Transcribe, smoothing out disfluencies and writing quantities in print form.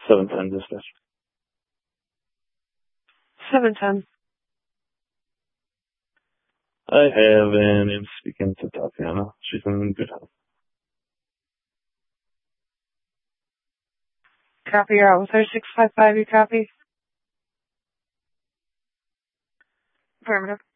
710 dispatch. 710. I have, and I'm speaking to Tatiana. She's in good health. Copy, you're out with 3655, you copy? Affirmative.